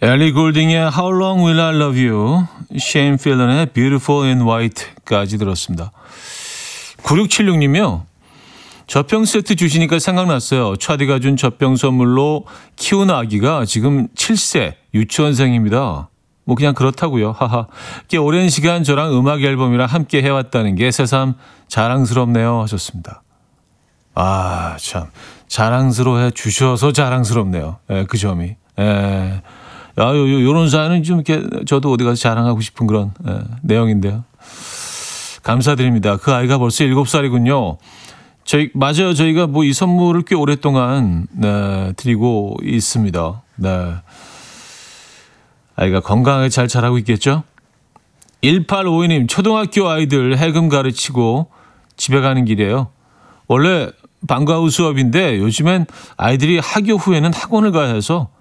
엘리 골딩의 How Long Will I Love You, 셰인 필런의 Beautiful in White까지 들었습니다. 9676님이요. 젖병 세트 주시니까 생각났어요. 차디가 준 젖병 선물로 키운 아기가 지금 7세 유치원생입니다. 뭐 그냥 그렇다고요. 하하. 꽤 오랜 시간 저랑 음악 앨범이랑 함께 해왔다는 게 새삼 자랑스럽네요 하셨습니다. 아, 참 자랑스러워해 주셔서 자랑스럽네요. 예, 그 점이. 예. 요런 사연은 좀 이렇게 저도 어디 가서 자랑하고 싶은 그런 내용인데요. 감사드립니다. 그 아이가 벌써 7살이군요. 맞아요. 저희가 뭐 이 선물을 꽤 오랫동안 드리고 있습니다. 네. 아이가 건강하게 잘 자라고 있겠죠? 1852님, 초등학교 아이들 해금 가르치고 집에 가는 길이에요. 원래 방과후 수업인데 요즘엔 아이들이 학교 후에는 학원을 가야 해서